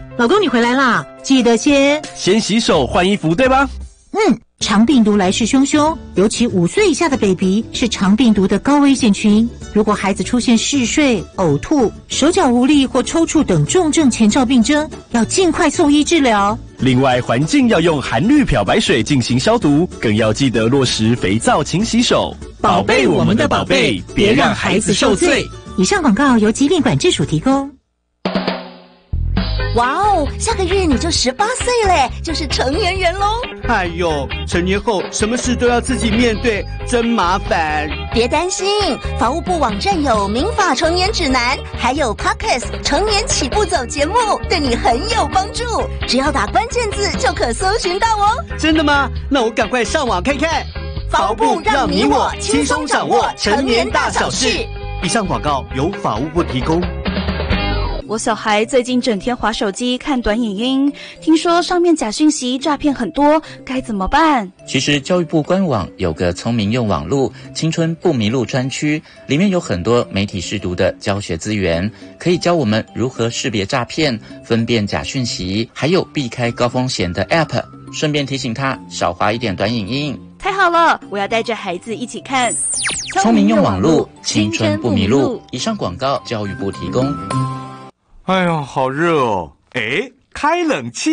老公你回来啦，记得先洗手换衣服，对吧？ 肠病毒来势汹汹，尤其5岁以下的 baby 是肠病毒的高危险群。如果孩子出现嗜睡、呕吐、手脚无力或抽搐等重症前兆病征，要尽快送医治疗。 另外，环境要用含氯漂白水进行消毒，更要记得落实肥皂勤洗手，宝贝我们的宝贝，别让孩子受罪。 以上广告由疾病管制署提供。 哇哦，下个月你就18岁嘞，就是成年人咯。 哎呦，成年后什么事都要自己面对，真麻烦。 别担心，法务部网站有民法成年指南，还有 Podcast 成年起步走节目，对你很有帮助。只要打关键字就可搜寻到哦。 真的吗？那我赶快上网看看。 法务部让你我轻松掌握成年大小事。 以上广告由法务部提供。 我小孩最近整天滑手机看短影音，听说上面假讯息诈骗很多，该怎么办？ 其实教育部官网有个聪明用网路青春不迷路专区，里面有很多媒体识读的教学资源，可以教我们如何识别诈骗、分辨假讯息，还有避开高风险的 App， 顺便提醒他少滑一点短影音。 太好了，我要带着孩子一起看。 聪明用网路，青春不迷路。以上广告教育部提供。 哎呀，好热哦！开冷气。